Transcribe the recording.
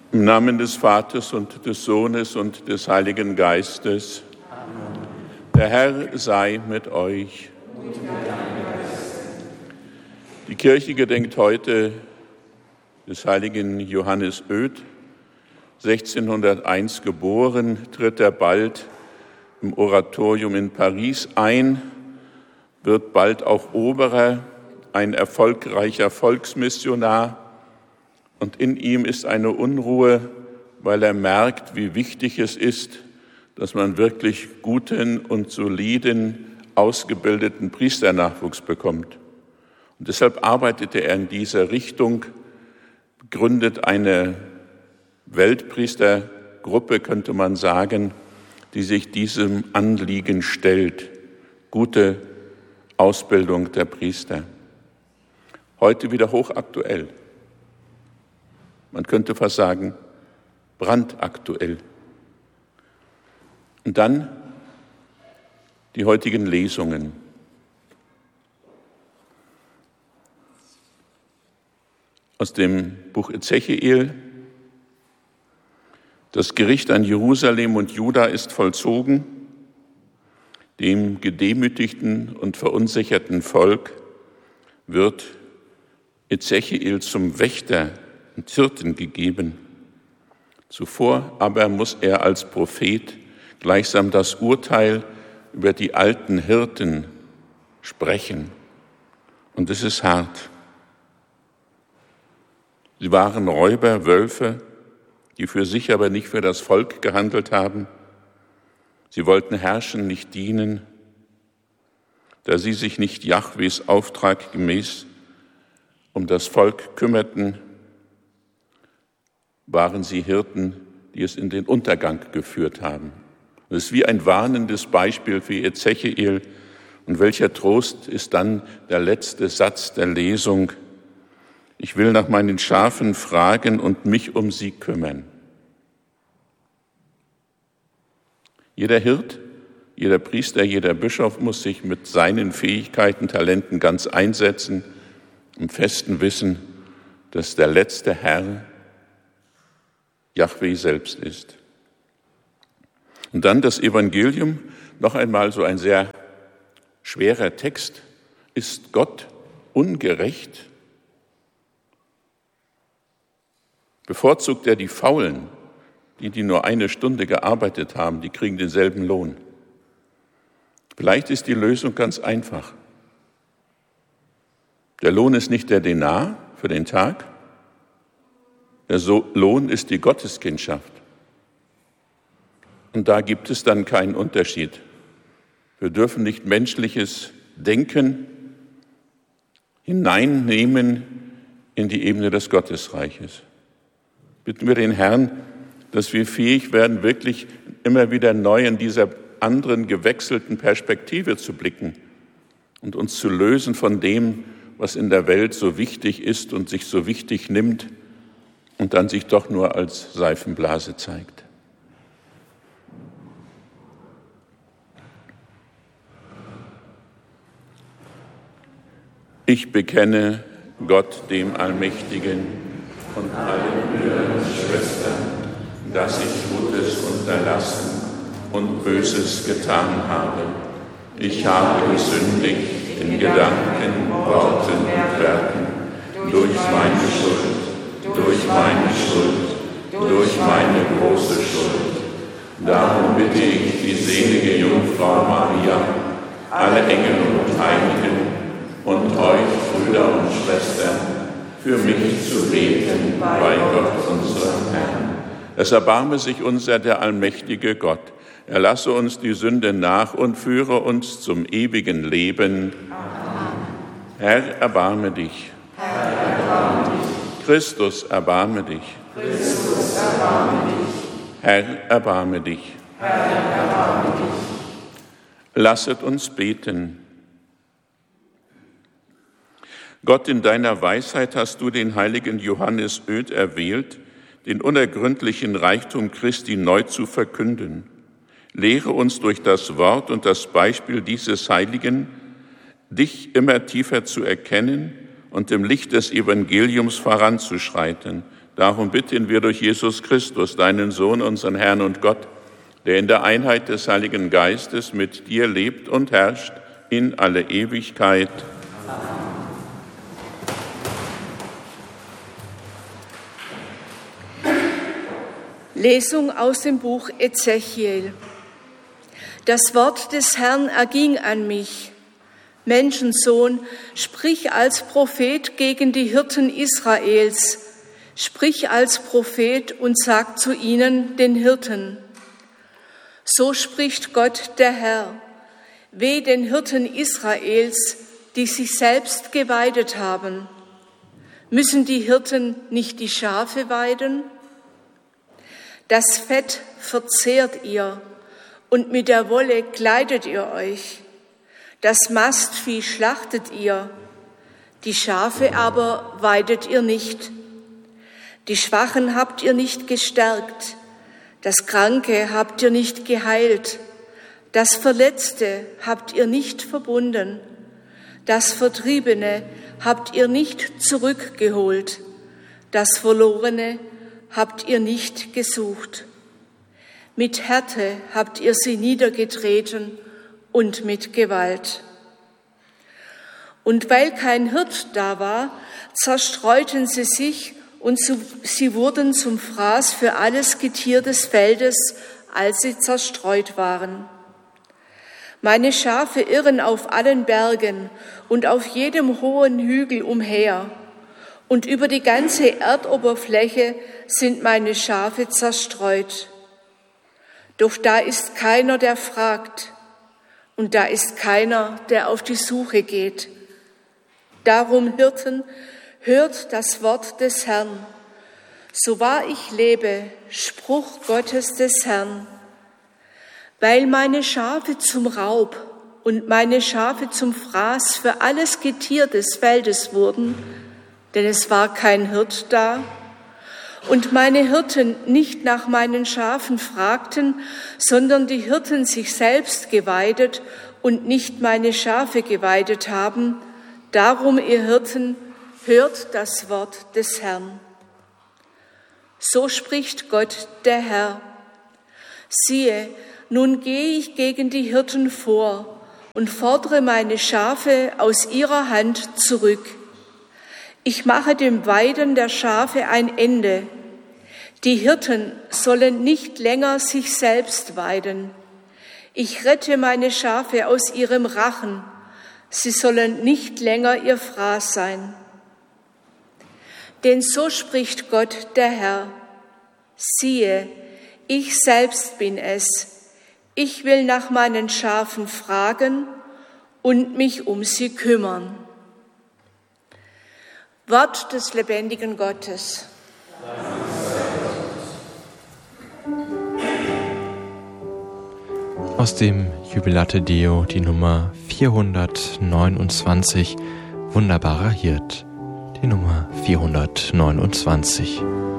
Im Namen des Vaters und des Sohnes und des Heiligen Geistes. Amen. Der Herr sei mit euch. Die Kirche gedenkt heute des heiligen Johannes Oed, 1601 geboren, tritt er bald im Oratorium in Paris ein, wird bald auch Oberer, ein erfolgreicher Volksmissionar, und in ihm ist eine Unruhe, weil er merkt, wie wichtig es ist, dass man wirklich guten und soliden, ausgebildeten Priesternachwuchs bekommt. Und deshalb arbeitete er in dieser Richtung, gründet eine Weltpriestergruppe, könnte man sagen, die sich diesem Anliegen stellt. Gute Ausbildung der Priester. Heute wieder hochaktuell. Man könnte fast sagen, brandaktuell. Und dann die heutigen Lesungen. Aus dem Buch Ezechiel. Das Gericht an Jerusalem und Juda ist vollzogen. Dem gedemütigten und verunsicherten Volk wird Ezechiel zum Wächter und Hirten gegeben. Zuvor aber muss er als Prophet gleichsam das Urteil über die alten Hirten sprechen. Und es ist hart. Sie waren Räuber, Wölfe, die für sich aber nicht für das Volk gehandelt haben. Sie wollten herrschen, nicht dienen, da sie sich nicht Jahwes Auftrag gemäß um das Volk kümmerten, waren sie Hirten, die es in den Untergang geführt haben. Es ist wie ein warnendes Beispiel für Ezechiel. Und welcher Trost ist dann der letzte Satz der Lesung? Ich will nach meinen Schafen fragen und mich um sie kümmern. Jeder Hirt, jeder Priester, jeder Bischof muss sich mit seinen Fähigkeiten, Talenten ganz einsetzen, im festen Wissen, dass der letzte Herr Jahwe selbst ist. Und dann das Evangelium, noch einmal so ein sehr schwerer Text. Ist Gott ungerecht? Bevorzugt er die Faulen, die nur eine Stunde gearbeitet haben, die kriegen denselben Lohn? Vielleicht ist die Lösung ganz einfach. Der Lohn ist nicht der Denar für den Tag, der Lohn ist die Gotteskindschaft. Und da gibt es dann keinen Unterschied. Wir dürfen nicht menschliches Denken hineinnehmen in die Ebene des Gottesreiches. Bitten wir den Herrn, dass wir fähig werden, wirklich immer wieder neu in dieser anderen gewechselten Perspektive zu blicken und uns zu lösen von dem, was in der Welt so wichtig ist und sich so wichtig nimmt und dann sich doch nur als Seifenblase zeigt. Ich bekenne Gott, dem Allmächtigen, und allen Brüdern und Schwestern, dass ich Gutes unterlassen und Böses getan habe. Ich habe gesündigt in Gedanken, Worten und Werken, durch meine Schuld, durch meine große Schuld. Darum bitte ich die selige Jungfrau Maria, alle Engel und Heiligen und euch, Brüder und Schwestern, für mich zu beten bei Gott, unserem Herrn. Es erbarme sich unser, der allmächtige Gott. Er lasse uns die Sünde nach und führe uns zum ewigen Leben. Amen. Herr, erbarme dich. Herr, erbarme dich. Christus, erbarme dich. Christus, erbarme dich. Herr, erbarme dich. Herr, erbarme dich. Lasset uns beten. Gott, in deiner Weisheit hast du den heiligen Johannes Oed erwählt, den unergründlichen Reichtum Christi neu zu verkünden. Lehre uns durch das Wort und das Beispiel dieses Heiligen, dich immer tiefer zu erkennen und im Licht des Evangeliums voranzuschreiten, Darum bitten wir durch Jesus Christus, deinen Sohn, unseren Herrn und Gott, der in der Einheit des Heiligen Geistes mit dir lebt und herrscht in alle Ewigkeit. Lesung aus dem Buch Ezechiel. Das Wort des Herrn erging an mich. Menschensohn, sprich als Prophet gegen die Hirten Israels. Sprich als Prophet und sag zu ihnen, den Hirten. So spricht Gott der Herr. Weh den Hirten Israels, die sich selbst geweidet haben. Müssen die Hirten nicht die Schafe weiden? Das Fett verzehrt ihr und mit der Wolle kleidet ihr euch. Das Mastvieh schlachtet ihr, die Schafe aber weidet ihr nicht. Die Schwachen habt ihr nicht gestärkt, das Kranke habt ihr nicht geheilt, das Verletzte habt ihr nicht verbunden, das Vertriebene habt ihr nicht zurückgeholt, das Verlorene habt ihr nicht gesucht. Mit Härte habt ihr sie niedergetreten und mit Gewalt. Und weil kein Hirt da war, zerstreuten sie sich und sie wurden zum Fraß für alles Getier des Feldes, als sie zerstreut waren. Meine Schafe irren auf allen Bergen und auf jedem hohen Hügel umher, und über die ganze Erdoberfläche sind meine Schafe zerstreut. Doch da ist keiner, der fragt, und da ist keiner, der auf die Suche geht. Darum, Hirten, hört das Wort des Herrn. So wahr ich lebe, Spruch Gottes des Herrn. Weil meine Schafe zum Raub und meine Schafe zum Fraß für alles Getier des Feldes wurden, denn es war kein Hirt da, und meine Hirten nicht nach meinen Schafen fragten, sondern die Hirten sich selbst geweidet und nicht meine Schafe geweidet haben, darum, ihr Hirten, hört das Wort des Herrn. So spricht Gott, der Herr. Siehe, nun gehe ich gegen die Hirten vor und fordere meine Schafe aus ihrer Hand zurück. Ich mache dem Weiden der Schafe ein Ende. Die Hirten sollen nicht länger sich selbst weiden. Ich rette meine Schafe aus ihrem Rachen. Sie sollen nicht länger ihr Fraß sein. Denn so spricht Gott, der Herr. Siehe, ich selbst bin es. Ich will nach meinen Schafen fragen und mich um sie kümmern. Wort des lebendigen Gottes. Aus dem Jubilate Deo die Nummer 429, Wunderbarer Hirt, die Nummer 429.